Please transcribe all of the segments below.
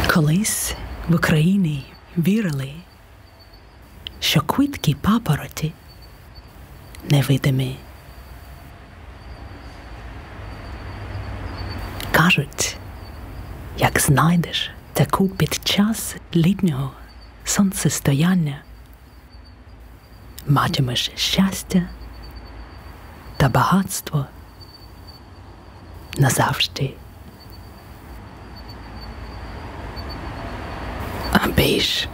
Колись в Україні вірили, що квітки папороті невидимі. Кажуть, як знайдеш таку під час літнього сонцестояння, матимеш щастя та багатство назавжди. Аби ж.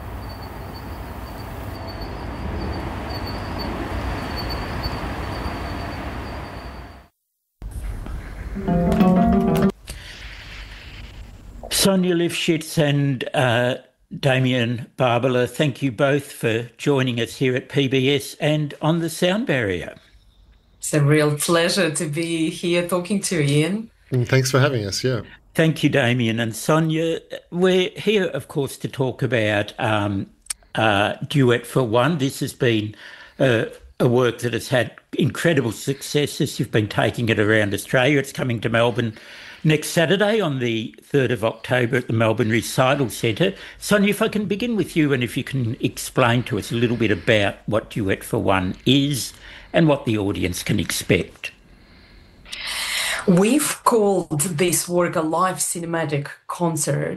Sonia Lifshitz and Damien Barbala, thank you both for joining us here at PBS and on the Sound Barrier. It's a real pleasure to be here talking to you, Ian. And thanks for having us, yeah. Thank you, Damien and Sonia. We're here, of course, to talk about Duet for One. This has been a work that has had incredible success as you've been taking it around Australia. It's coming to Melbourne next Saturday on the 3rd of October at the Melbourne Recital Centre. Sonia, if I can begin with you and if you can explain to us a little bit about what Duet for One is and what the audience can expect. We've called this work a live cinematic concert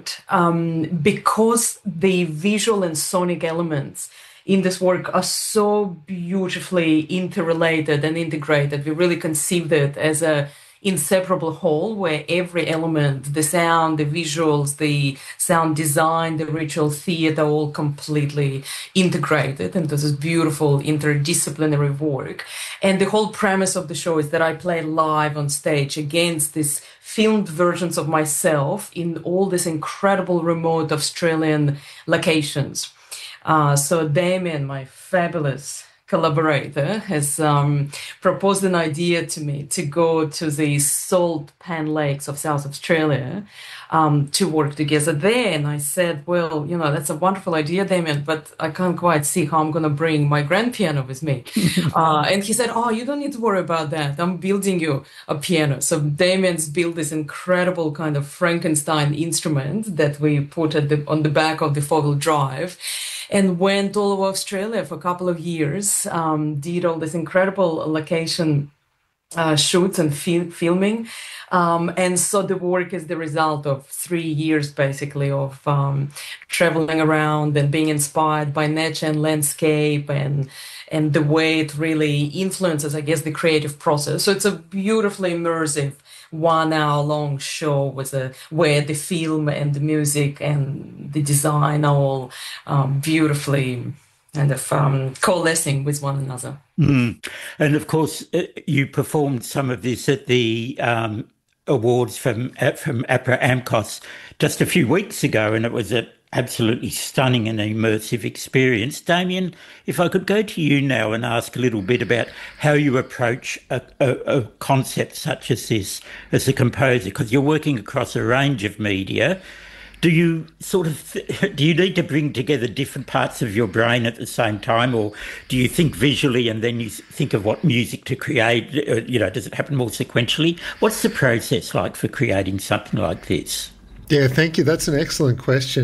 because the visual and sonic elements in this work are so beautifully interrelated and integrated. We really conceived it as a inseparable whole where every element, the sound, the visuals, the sound design, the ritual theatre, all completely integrated into this beautiful interdisciplinary work. And the whole premise of the show is that I play live on stage against these filmed versions of myself in all these incredible remote Australian locations. So Damien, my fabulous collaborator, has proposed an idea to me to go to the salt pan lakes of South Australia to work together there. And I said, well, that's a wonderful idea, Damien, but I can't quite see how I'm going to bring my grand piano with me. And he said, oh, you don't need to worry about that. I'm building you a piano. So Damien's built this incredible kind of Frankenstein instrument that we put on the back of the four-wheel drive, and went all over Australia for a couple of years, did all this incredible location shoots and filming. And so the work is the result of 3 years, basically, of traveling around and being inspired by nature and landscape and the way it really influences, I guess, the creative process. So it's a beautifully immersive 1 hour long show where the film and the music and the design are all beautifully kind of coalescing with one another. And of course, you performed some of this at the awards from APRA AMCOS just a few weeks ago, and it was absolutely stunning and immersive experience. Damien, if I could go to you now and ask a little bit about how you approach a concept such as this as a composer, because you're working across a range of media. Do you need to bring together different parts of your brain at the same time, or do you think visually and then you think of what music to create? Does it happen more sequentially? What's the process like for creating something like this? Yeah, thank you. That's an excellent question.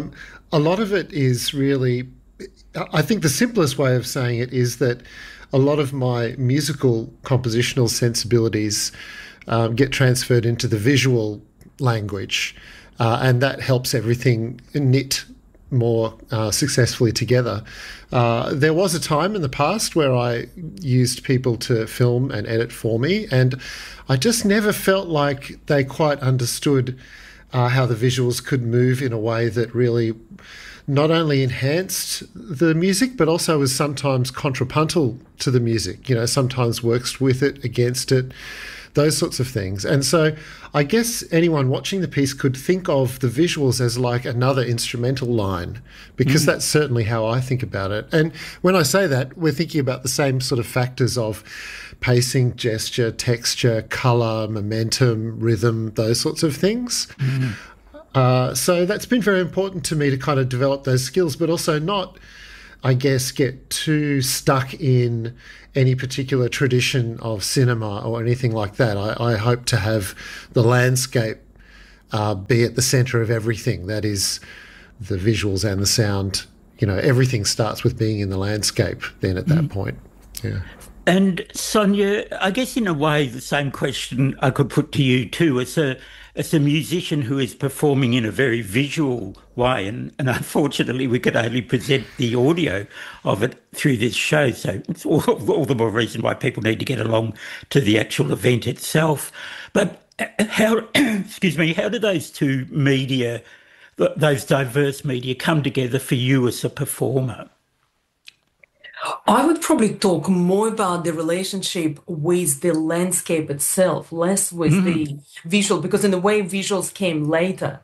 A lot of it is really, I think the simplest way of saying it is that a lot of my musical compositional sensibilities get transferred into the visual language, and that helps everything knit more successfully together. There was a time in the past where I used people to film and edit for me, and I just never felt like they quite understood how the visuals could move in a way that really not only enhanced the music, but also was sometimes contrapuntal to the music, sometimes works with it, against it, those sorts of things. And so I guess anyone watching the piece could think of the visuals as like another instrumental line, because that's certainly how I think about it. And when I say that, we're thinking about the same sort of factors of pacing, gesture, texture, colour, momentum, rhythm, those sorts of things. So that's been very important to me to kind of develop those skills, but also not, I guess, get too stuck in any particular tradition of cinema or anything like that. I hope to have the landscape be at the centre of everything. That is, the visuals and the sound. Everything starts with being in the landscape then at that point. Yeah. And Sonia, I guess in a way the same question I could put to you too, as a musician who is performing in a very visual way, and unfortunately we could only present the audio of it through this show, so it's all the more reason why people need to get along to the actual event itself. But how, excuse me, how do those two media, those diverse media, come together for you as a performer? I would probably talk more about the relationship with the landscape itself, less with the visual, because in a way visuals came later.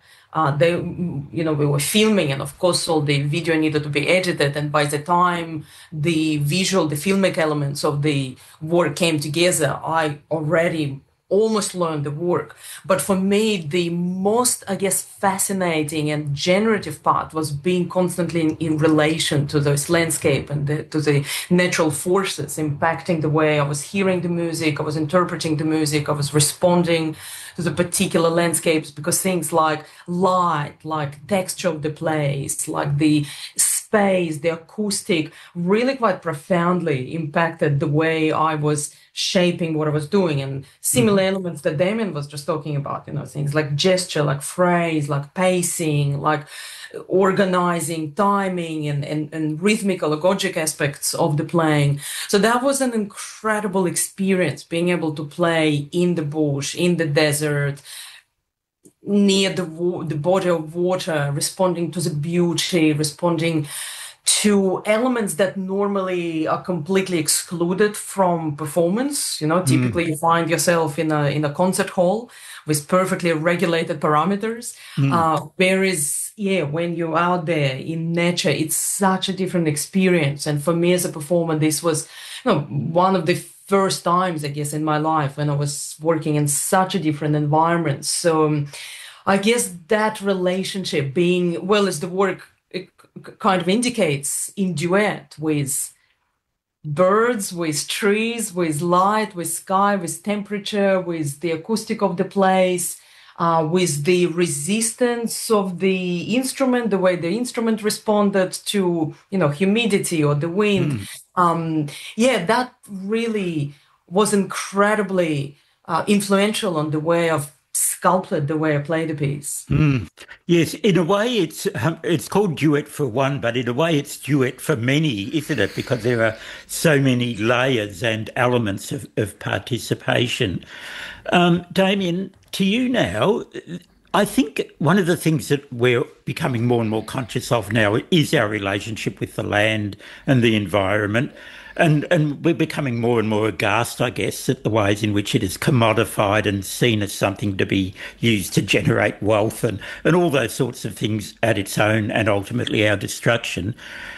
We were filming, and of course all the video needed to be edited, and by the time the filmic elements of the work came together, I already almost learned the work. But for me, the most, fascinating and generative part was being constantly in relation to this landscape and to the natural forces impacting the way I was hearing the music, I was interpreting the music, I was responding to the particular landscapes, because things like light, like texture of the place, like the space, the acoustic, really quite profoundly impacted the way I was shaping what I was doing. And similar elements that Damien was just talking about, things like gesture, like phrase, like pacing, like organizing, timing, and rhythmical, agogic aspects of the playing. So that was an incredible experience, being able to play in the bush, in the desert, near the body of water, responding to the beauty, responding to elements that normally are completely excluded from performance. Typically you find yourself in a concert hall with perfectly regulated parameters. Whereas, when you're out there in nature, it's such a different experience. And for me as a performer, this was one of the first times, in my life when I was working in such a different environment. So I guess that relationship being, as the work kind of indicates, in duet with birds, with trees, with light, with sky, with temperature, with the acoustic of the place, with the resistance of the instrument, the way the instrument responded to, humidity or the wind. That really was incredibly influential on the way I've sculpted the way I play the piece. Yes, in a way it's called Duet for One, but in a way it's duet for many, isn't it? Because there are so many layers and elements of participation. Damien, to you now, I think one of the things that we're becoming more and more conscious of now is our relationship with the land and the environment. And we're becoming more and more aghast, I guess, at the ways in which it is commodified and seen as something to be used to generate wealth and all those sorts of things at its own and ultimately our destruction.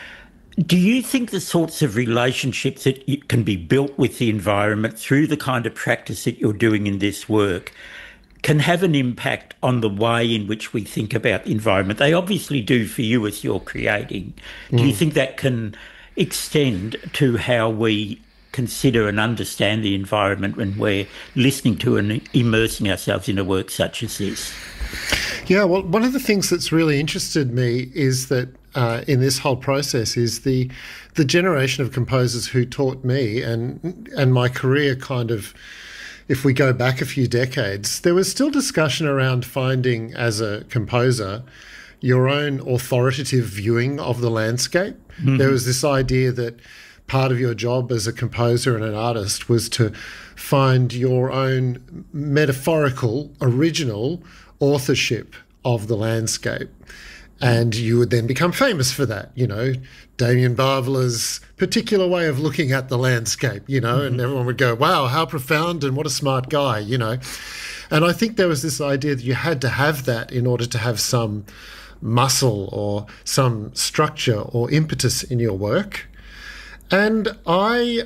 Do you think the sorts of relationships that can be built with the environment through the kind of practice that you're doing in this work can have an impact on the way in which we think about the environment? They obviously do for you as you're creating. Do you think that can extend to how we consider and understand the environment when we're listening to and immersing ourselves in a work such as this? Yeah, well, one of the things that's really interested me is that in this whole process is the generation of composers who taught me and my career kind of, if we go back a few decades, there was still discussion around finding, as a composer, your own authoritative viewing of the landscape. There was this idea that part of your job as a composer and an artist was to find your own metaphorical, original authorship of the landscape. And you would then become famous for that, Damien Bavela's particular way of looking at the landscape, and everyone would go, wow, how profound and what a smart guy, And I think there was this idea that you had to have that in order to have some muscle or some structure or impetus in your work. And I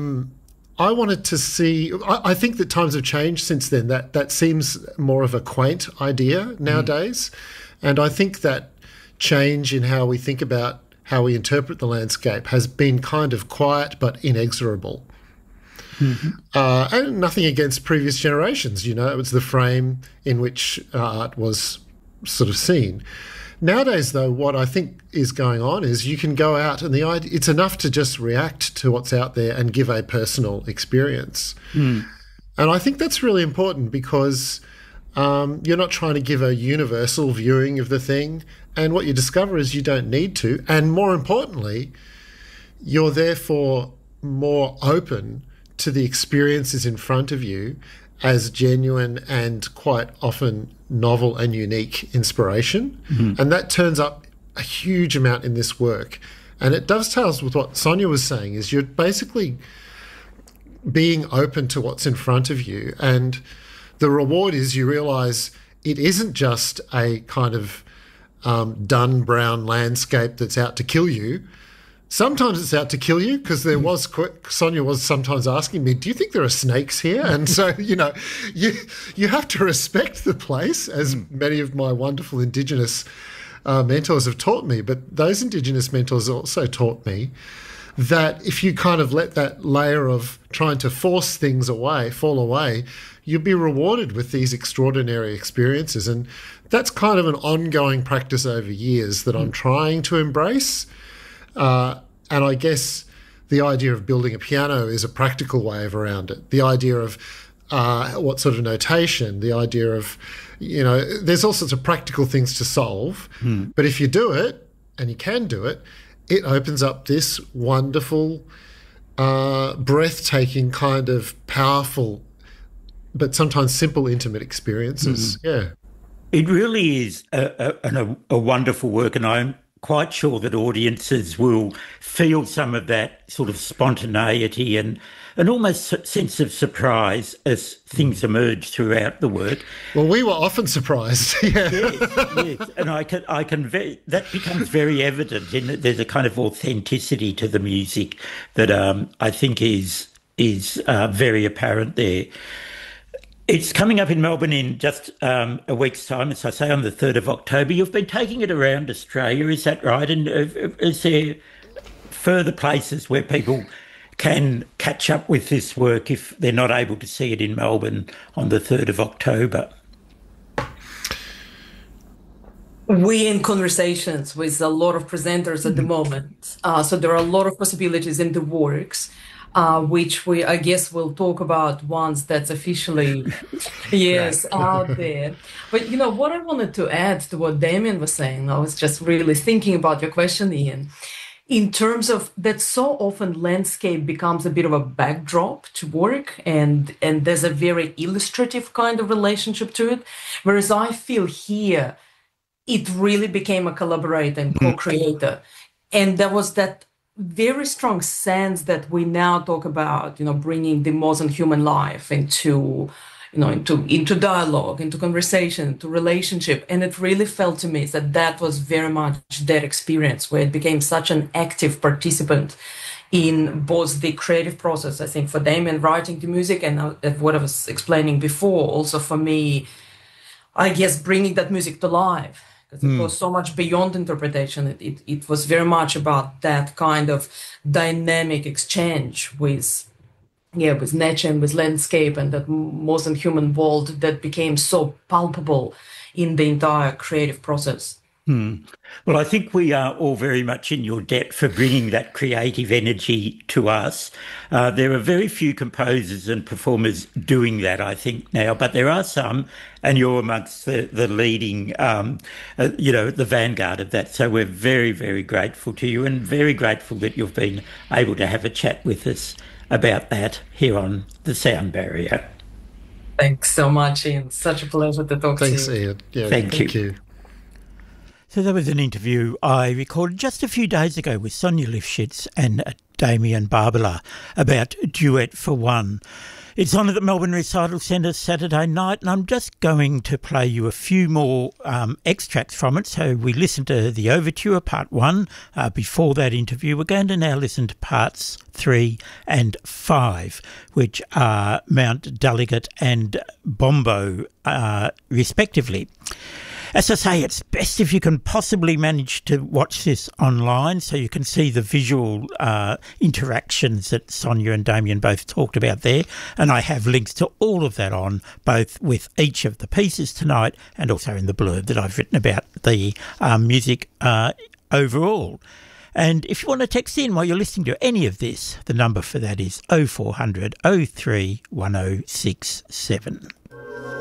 wanted to see, I think that times have changed since then. That seems more of a quaint idea nowadays. And I think that change in how we think about how we interpret the landscape has been kind of quiet but inexorable. And nothing against previous generations. You know, it was the frame in which art was sort of seen. Nowadays, though, what I think is going on is you can go out and it's enough to just react to what's out there and give a personal experience. And I think that's really important because you're not trying to give a universal viewing of the thing. And what you discover is you don't need to. And more importantly, you're therefore more open to the experiences in front of you as genuine and quite often novel and unique inspiration. And that turns up a huge amount in this work. And it dovetails with what Sonia was saying, is you're basically being open to what's in front of you. And the reward is you realise it isn't just a kind of dun brown landscape that's out to kill you. Sometimes it's out to kill you, because Sonia was sometimes asking me, do you think there are snakes here? And so, you know, you have to respect the place, as many of my wonderful Indigenous mentors have taught me. But those Indigenous mentors also taught me that if you kind of let that layer of trying to force things fall away, you'll be rewarded with these extraordinary experiences. And that's kind of an ongoing practice over years that I'm trying to embrace. And I guess the idea of building a piano is a practical way of around it. The idea of what sort of notation, the idea of, you know, there's all sorts of practical things to solve. But if you do it, and you can do it, it opens up this wonderful, breathtaking kind of powerful, but sometimes simple, intimate experiences. Yeah. It really is a wonderful work, and I'm quite sure that audiences will feel some of that sort of spontaneity and an almost sense of surprise as things emerge throughout the work. Well, we were often surprised. Yes, and that becomes very evident in that there's a kind of authenticity to the music that I think is very apparent there. It's coming up in Melbourne in just a week's time, as I say, on the 3rd of October. You've been taking it around Australia, is that right? And is there further places where people can catch up with this work if they're not able to see it in Melbourne on the 3rd of October? We're in conversations with a lot of presenters at the moment. So there are a lot of possibilities in the works. Which I guess we'll talk about once that's officially, out there. But, you know, what I wanted to add to what Damien was saying, I was just really thinking about your question, Ian, in terms of that so often landscape becomes a bit of a backdrop to work, and there's a very illustrative kind of relationship to it. Whereas I feel here, it really became a collaborator and co-creator. And there was that very strong sense that we now talk about, you know, bringing the modern human life into dialogue, into conversation, into relationship. And it really felt to me that was very much that experience where it became such an active participant in both the creative process, I think, for Damien writing the music, and what I was explaining before, also for me, I guess, bringing that music to life. It was so much beyond interpretation. It was very much about that kind of dynamic exchange with nature and with landscape, and that modern human world that became so palpable in the entire creative process. Well, I think we are all very much in your debt for bringing that creative energy to us. There are very few composers and performers doing that, I think, now, but there are some, and you're amongst the leading, the vanguard of that. So we're very, very grateful to you, and very grateful that you've been able to have a chat with us about that here on The Sound Barrier. Thanks so much, Ian. Such a pleasure to talk to you. Thanks, Ian. Yeah, thank you. So that was an interview I recorded just a few days ago with Sonia Lifshitz and Damien Barbala about Duet for One. It's on at the Melbourne Recital Centre Saturday night, and I'm just going to play you a few more extracts from it. So we listened to the Overture, Part 1, before that interview. We're going to now listen to Parts 3 and 5, which are Mount Delegate and Bombo, respectively. As I say, it's best if you can possibly manage to watch this online so you can see the visual interactions that Sonia and Damien both talked about there. And I have links to all of that on, both with each of the pieces tonight and also in the blurb that I've written about the music overall. And if you want to text in while you're listening to any of this, the number for that is 0400 03 1067.